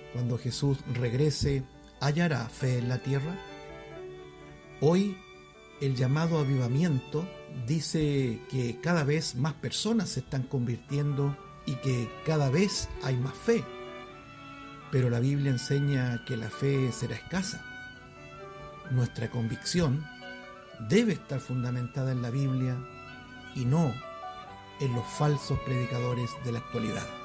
cuando Jesús regrese, ¿hallará fe en la tierra? Hoy, el llamado avivamiento dice que cada vez más personas se están convirtiendo y que cada vez hay más fe. Pero la Biblia enseña que la fe será escasa. Nuestra convicción debe estar fundamentada en la Biblia y no en los falsos predicadores de la actualidad.